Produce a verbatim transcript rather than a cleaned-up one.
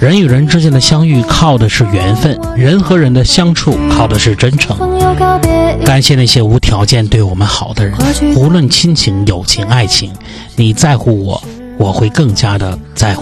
人与人之间的相遇靠的是缘分，人和人的相处靠的是真诚。感谢那些无条件对我们好的人，无论亲情、友情、爱情，你在乎我，我会更加的在乎